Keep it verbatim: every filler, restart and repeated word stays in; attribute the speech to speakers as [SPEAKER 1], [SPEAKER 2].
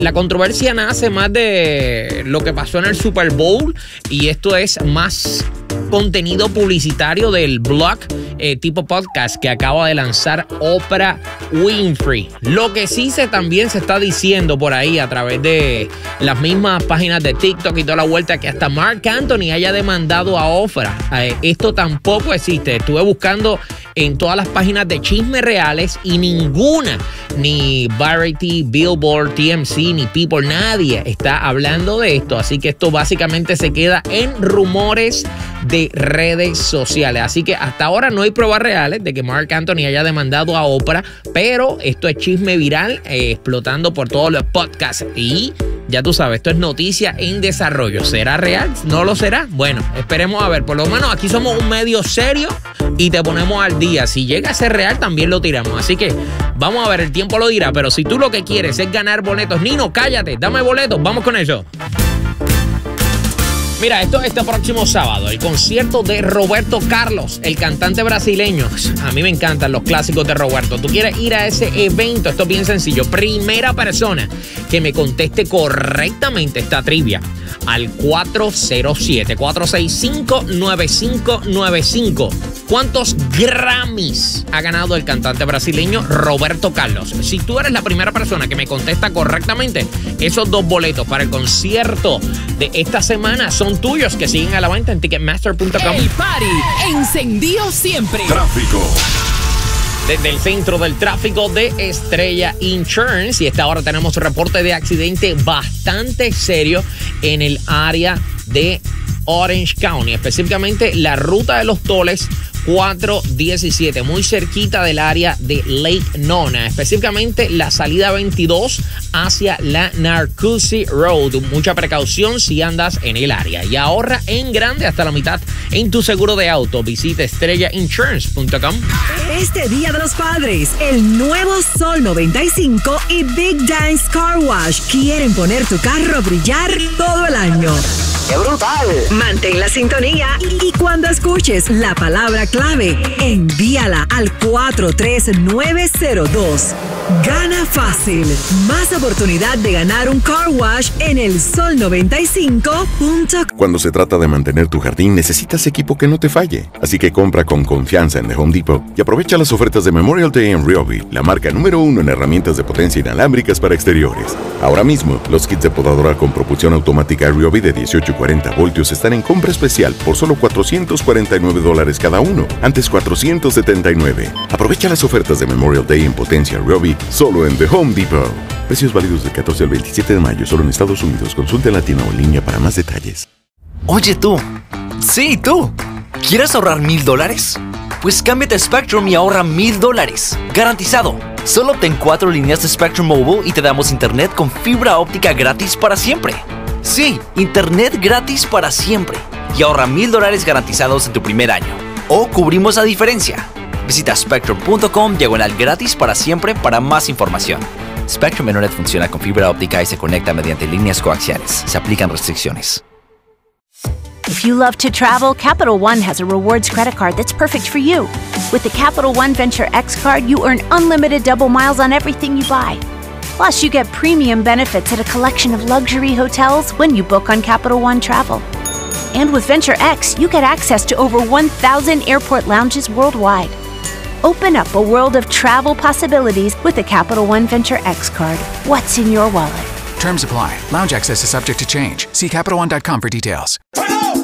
[SPEAKER 1] La controversia nace más de lo que pasó en el Super Bowl y esto es más contenido publicitario del blog eh, tipo podcast que acaba de lanzar Oprah Winfrey. Lo que sí se también se está diciendo por ahí a través de las mismas páginas de TikTok y toda la vuelta que hasta Marc Anthony haya demandado a Oprah. Eh, esto tampoco existe. Estuve buscando en todas las páginas de chismes reales y ninguna, ni Variety, Billboard, T M C, ni People, nadie está hablando de esto. Así que esto básicamente se queda en rumores de redes sociales. Así que hasta ahora no hay pruebas reales de que Marc Anthony haya demandado a Oprah, pero esto es chisme viral eh, explotando por todos los podcasts y ya tú sabes, esto es noticia en desarrollo. ¿Será real? ¿No lo será? Bueno, esperemos a ver. Por lo menos aquí somos un medio serio y te ponemos al día. Si llega a ser real, también lo tiramos. Así que vamos a ver, el tiempo lo dirá. Pero si tú lo que quieres es ganar boletos, Nino, cállate, dame boletos, vamos con eso. Mira, esto este próximo sábado, el concierto de Roberto Carlos, el cantante brasileño. A mí me encantan los clásicos de Roberto. ¿Tú quieres ir a ese evento? Esto es bien sencillo. Primera persona que me conteste correctamente esta trivia al cuatro cero siete, cuatro seis cinco, nueve cinco nueve cinco. ¿Cuántos Grammys ha ganado el cantante brasileño Roberto Carlos? Si tú eres la primera persona que me contesta correctamente, esos dos boletos para el concierto de esta semana son tuyos, que siguen a la venta en ticketmaster punto com.
[SPEAKER 2] El party encendido siempre.
[SPEAKER 3] Tráfico.
[SPEAKER 1] Desde el centro del tráfico de Estrella Insurance, y esta hora tenemos reporte de accidente bastante serio en el área de Orange County, específicamente la ruta de los toles cuatro diecisiete, muy cerquita del área de Lake Nona, específicamente la salida veintidós hacia la Narcoossee Road. Mucha precaución si andas en el área y ahorra en grande hasta la mitad en tu seguro de auto. Visita estrella insurance punto com.
[SPEAKER 4] Este Día de los Padres, el nuevo Sol noventa y cinco y Big Dance Car Wash quieren poner tu carro a brillar todo el año.
[SPEAKER 5] ¡Qué brutal!
[SPEAKER 4] Mantén la sintonía y cuando escuches la palabra clave, envíala al cuatro tres nueve cero dos. Gana fácil. Más oportunidad de ganar un car wash en el sol noventa y cinco punto com.
[SPEAKER 3] Cuando se trata de mantener tu jardín, necesitas equipo que no te falle. Así que compra con confianza en The Home Depot y aprovecha las ofertas de Memorial Day en Ryobi, la marca número uno en herramientas de potencia inalámbricas para exteriores. Ahora mismo, los kits de podadora con propulsión automática Ryobi de dieciocho y cuarenta voltios están en compra especial por solo cuatrocientos cuarenta y nueve dólares cada uno, antes cuatrocientos setenta y nueve. Aprovecha las ofertas de Memorial Day en potencia Ryobi solo en The Home Depot. Precios válidos del catorce al veintisiete de mayo solo en Estados Unidos. Consulta en la tienda o en línea para más detalles.
[SPEAKER 6] Oye tú, sí tú, ¿quieres ahorrar mil dólares? Pues cámbiate a Spectrum y ahorra mil dólares, garantizado. Solo obtén cuatro líneas de Spectrum Mobile y te damos internet con fibra óptica gratis para siempre. Sí, internet gratis para siempre. Y ahorra mil dólares garantizados en tu primer año. O cubrimos la diferencia. Visita spectrum punto com diagonal gratis para siempre para más información. Spectrum Internet funciona con fibra óptica y se conecta mediante líneas coaxiales. Se aplican restricciones.
[SPEAKER 7] If you love to travel, Capital One has a rewards credit card that's perfect for you. With the Capital One Venture X card, you earn unlimited double miles on everything you buy. Plus, you get premium benefits at a collection of luxury hotels when you book on Capital One Travel. And with Venture X, you get access to over one thousand airport lounges worldwide. Open up a world of travel possibilities with the Capital One Venture X card. What's in your wallet?
[SPEAKER 8] Terms apply. Lounge access is subject to change. See Capital One dot com for details.